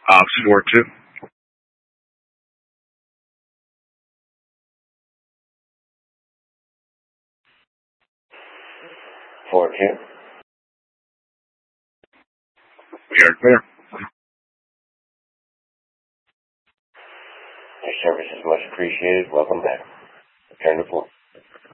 Fort 2. Fort 2. We are clear. Your service is much appreciated. Welcome back. Return to Fort.